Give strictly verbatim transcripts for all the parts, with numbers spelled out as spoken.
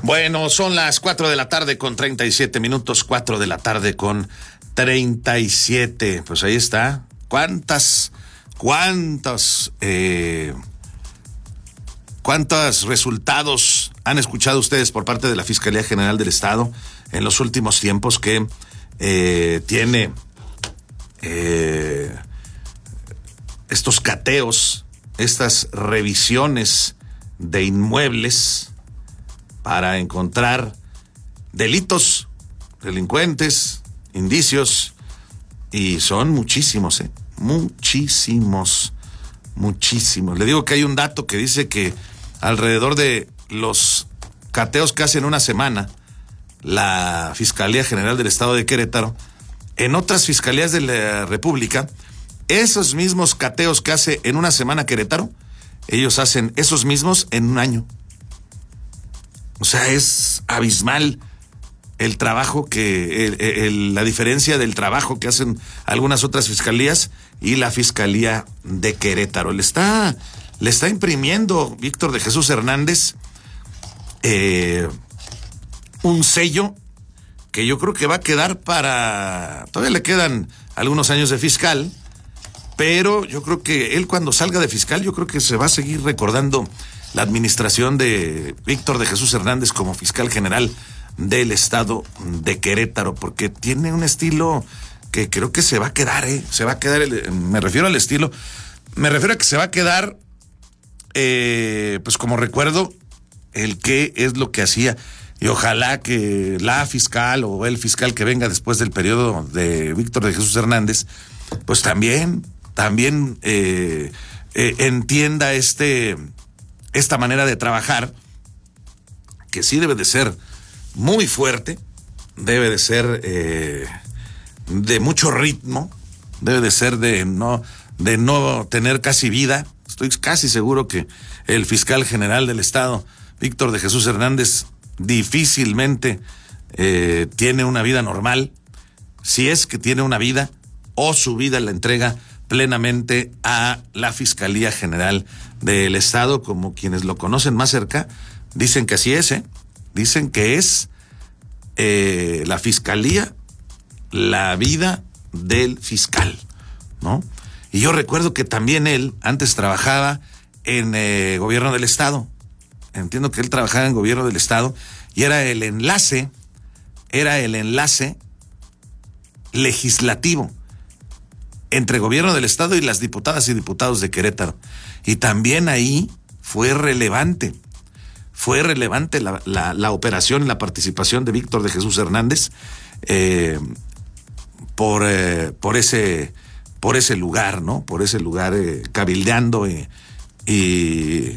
Bueno, son las cuatro de la tarde con treinta y siete minutos, cuatro de la tarde con treinta y siete. Pues ahí está. ¿Cuántas, cuántos, eh, cuántos resultados han escuchado ustedes por parte de la Fiscalía General del Estado en los últimos tiempos que eh, tiene eh, estos cateos, estas revisiones de inmuebles para encontrar delitos, delincuentes, indicios, y son muchísimos, ¿eh? Muchísimos, muchísimos. Le digo que hay un dato que dice que alrededor de los cateos que hace en una semana la Fiscalía General del Estado de Querétaro, en otras fiscalías de la República, esos mismos cateos que hace en una semana Querétaro, ellos hacen esos mismos en un año. O sea, es abismal el trabajo que, el, el, la diferencia del trabajo que hacen algunas otras fiscalías y la Fiscalía de Querétaro. Le está, le está imprimiendo Víctor de Jesús Hernández eh, un sello que yo creo que va a quedar para... Todavía le quedan algunos años de fiscal, pero yo creo que él cuando salga de fiscal, yo creo que se va a seguir recordando la administración de Víctor de Jesús Hernández como fiscal general del Estado de Querétaro, porque tiene un estilo que creo que se va a quedar, ¿eh? Se va a quedar, el, me refiero al estilo, me refiero a que se va a quedar, eh, pues como recuerdo, el qué es lo que hacía. Y ojalá que la fiscal o el fiscal que venga después del periodo de Víctor de Jesús Hernández, pues también, también eh, eh, entienda este, esta manera de trabajar, que sí debe de ser muy fuerte, debe de ser eh, de mucho ritmo, debe de ser de no, de no tener casi vida. Estoy casi seguro que el fiscal general del Estado, Víctor de Jesús Hernández, difícilmente eh, tiene una vida normal, si es que tiene una vida, o su vida la entrega plenamente a la Fiscalía General del Estado, como quienes lo conocen más cerca dicen que así es, ¿eh? Dicen que es eh, la Fiscalía, la vida del fiscal, ¿no? Y yo recuerdo que también él antes trabajaba en eh, Gobierno del Estado. Entiendo que él trabajaba en Gobierno del Estado y era el enlace, era el enlace legislativo entre Gobierno del Estado y las diputadas y diputados de Querétaro. Y también ahí fue relevante, fue relevante la, la, la operación y la participación de Víctor de Jesús Hernández eh, por, eh, por, ese, por ese lugar, ¿no? Por ese lugar eh, cabildeando y... y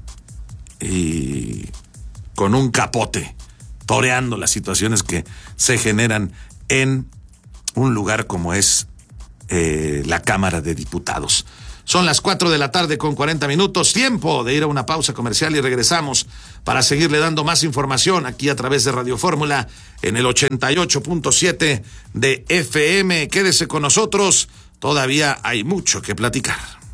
y con un capote, toreando las situaciones que se generan en un lugar como es eh, la Cámara de Diputados. Son las cuatro de la tarde con cuarenta minutos, tiempo de ir a una pausa comercial y regresamos para seguirle dando más información aquí a través de Radio Fórmula en el ochenta y ocho punto siete de F M. Quédese con nosotros, todavía hay mucho que platicar.